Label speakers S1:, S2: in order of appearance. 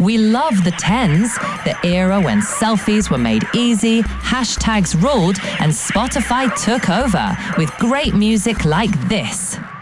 S1: We love the 10s, the era when selfies were made easy, hashtags ruled, and Spotify took over with great music like this.